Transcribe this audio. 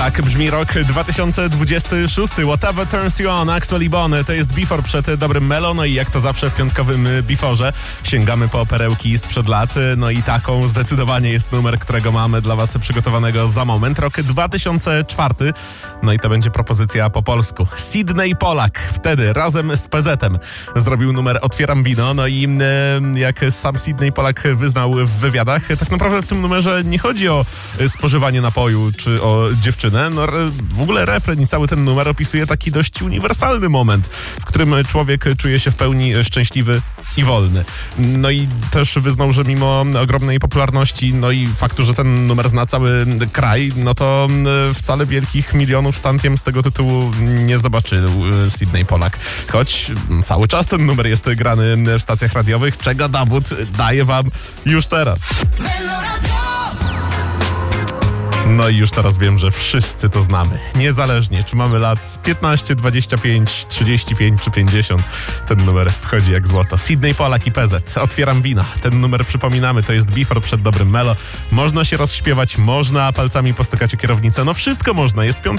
Tak brzmi rok 2026. Whatever Turns You On, Axwell i Bon. To jest Before przed dobrym Melo. No i jak to zawsze w piątkowym Beforze sięgamy po perełki sprzed lat. No i taką zdecydowanie jest numer, którego mamy dla was przygotowanego za moment. Rok 2004. No i to będzie propozycja po polsku. Sydney Polak wtedy razem z PZ-em zrobił numer Otwieram wino. No i jak sam Sydney Polak wyznał w wywiadach, tak naprawdę w tym numerze nie chodzi o spożywanie napoju czy o dziewczynę. No w ogóle refren i cały ten numer opisuje taki dość uniwersalny moment, w którym człowiek czuje się w pełni szczęśliwy i wolny. No i też wyznał, że mimo ogromnej popularności, no i faktu, że ten numer zna cały kraj, no to wcale wielkich milionów stantiem z tego tytułu nie zobaczył Sydney Polak. Choć cały czas ten numer jest grany w stacjach radiowych, czego dowód daję wam już teraz. No i już teraz wiem, że wszyscy to znamy. Niezależnie, czy mamy lat 15, 25, 35 czy 50. Ten numer wchodzi jak złoto. Sydney Polak i PZ. Otwieram wina. Ten numer przypominamy, to jest Before przed dobrym Melo. Można się rozśpiewać, można palcami postykać o kierownicę. No wszystko można. Jest piątek.